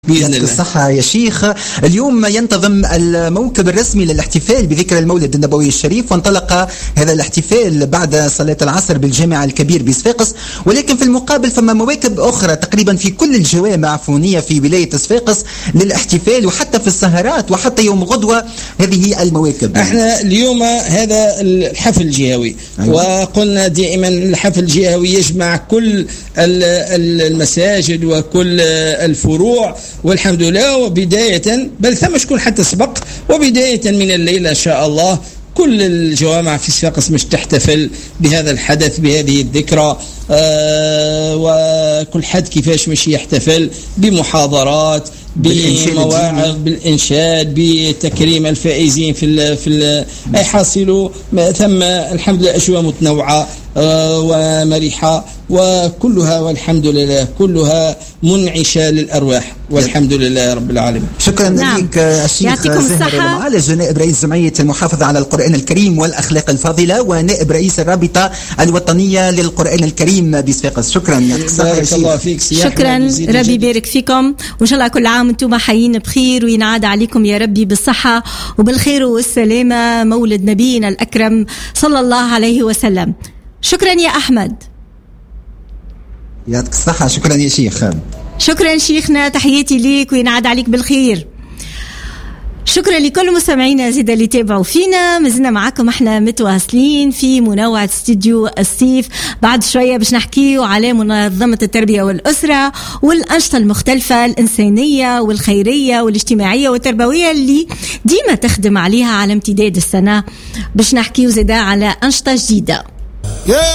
يعطيك الصحة يا شيخ. اليوم ينتظم الموكب الرسمي للاحتفال بذكرى المولد النبوي الشريف، وانطلق هذا الاحتفال بعد صلاة العصر بالجامع الكبير بصفاقس، ولكن في المقابل فما مواكب أخرى تقريبا في كل الجوامع عفونية في ولاية صفاقس للاحتفال، وحتى في السهرات وحتى يوم غدوة. هذه هي المواكب. احنا اليوم هذا الحفل الجهوي. أيوة. وقلنا دائما الحفل الجهوي يجمع كل المساجد وكل الفروع، والحمد لله. وبداية بل ثم شكون حتى سبق، وبداية من الليلة إن شاء الله كل الجوامع في صفاقس مش تحتفل بهذا الحدث، بهذه الذكرى. وكل حد كيفاش مش يحتفل بمحاضرات، بمواعظ، بالإنشاد، بتكريم الفائزين في أي حاصلوا. ثم الحمد لله أجواء متنوعة ومريحة، وكلها والحمد لله كلها منعشة للأرواح، والحمد لله رب العالمين. شكرا لك الشيخ زهر المعالج، نائب رئيس جمعية المحافظة على القرآن الكريم والأخلاق الفاضلة، ونائب رئيس الرابطة الوطنية للقرآن الكريم بصفاقس. شكرا. بارك الله فيك. شكرا، ربي يبارك فيكم، وإن شاء الله كل عام وانتم حيين بخير، وينعاد عليكم يا ربي بالصحة وبالخير والسلامة مولد نبينا الأكرم صلى الله عليه وسلم. شكرا يا أحمد. يعطيك الصحة. شكرا يا شيخ. شكرا شيخنا، تحياتي ليك وينعاد عليك بالخير. شكرا لكل مستمعينا زيدا اللي تابعوا فينا. مازلنا معكم احنا متواصلين في منوعة استديو الصيف. بعد شوية باش نحكيو على منظمة التربية والأسرة والأنشطة المختلفة الإنسانية والخيرية والاجتماعية والتربوية اللي ديما تخدم عليها على امتداد السنة. باش نحكيو زيدا على أنشطة جديدة.